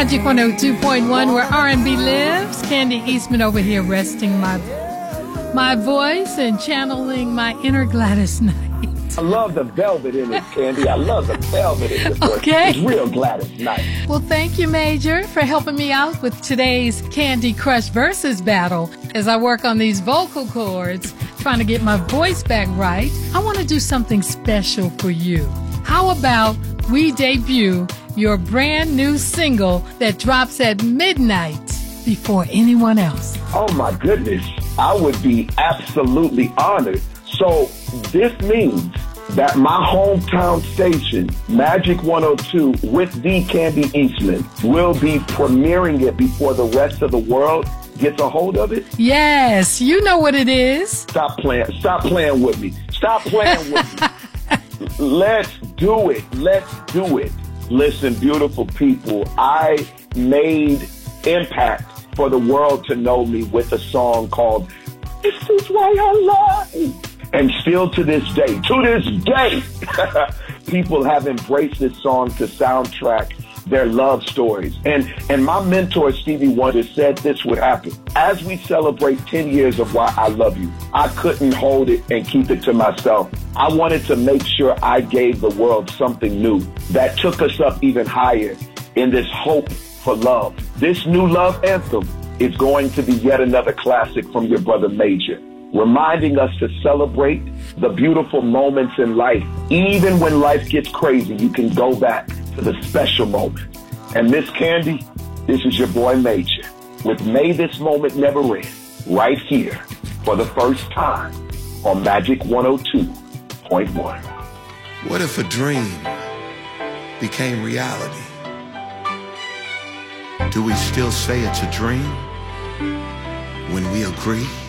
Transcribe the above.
Magic 102.1, where R&B lives. Candy Eastman over here resting my voice and channeling my inner Gladys Knight. I love the velvet in it, Candy. I love the velvet in it. Okay. It's real Gladys Knight. Well, thank you, Major, for helping me out with today's Candy Crush Versus battle. As I work on these vocal cords, trying to get my voice back right, I want to do something special for you. How about we debut your brand new single that drops at midnight before anyone else? Oh, my goodness. I would be absolutely honored. So this means that my hometown station, Magic 102, with the Candy Eastman, will be premiering it before the rest of the world gets a hold of it? Yes, you know what it is. Stop playing with me. Stop playing with me. Let's do it. Let's do it. Listen, beautiful people, I made impact for the world to know me with a song called This Is Why I Love You. And still to this day, people have embraced this song to soundtrack their love stories. And my mentor, Stevie Wonder, said this would happen. As we celebrate 10 years of Why I Love You, I couldn't hold it and keep it to myself. I wanted to make sure I gave the world something new that took us up even higher in this hope for love. This new love anthem is going to be yet another classic from your brother Major, reminding us to celebrate the beautiful moments in life. Even when life gets crazy, you can go back to the special moment. And Miss Candy, this is your boy Major with May This Moment Never End, right here for the first time on Magic 102.1. What if a dream became reality? Do we still say it's a dream when we agree?